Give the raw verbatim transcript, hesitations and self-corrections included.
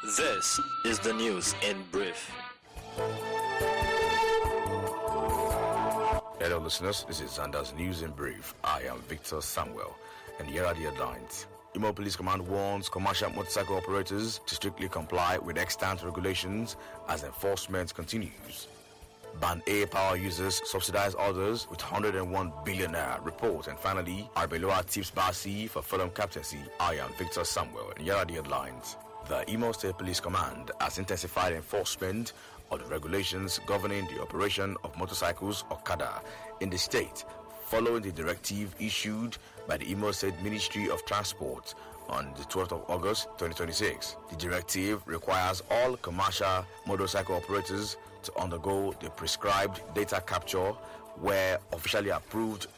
This is the news in brief. Hello listeners, this is Zanda's News in Brief. I am Victor Samuel, and here are the headlines. Imo Police Command warns commercial motorcycle operators to strictly comply with extant regulations as enforcement continues. Band A power users subsidize others with one hundred one billion naira report. And finally, Arbeloa tips Basi for Fulham captaincy. I am Victor Samuel, and here are the headlines. The Imo State Police Command has intensified enforcement of the regulations governing the operation of motorcycles Okada in the state, following the directive issued by the Imo State Ministry of Transport on the twelfth of August twenty twenty-six. The directive requires all commercial motorcycle operators to undergo the prescribed data capture where officially approved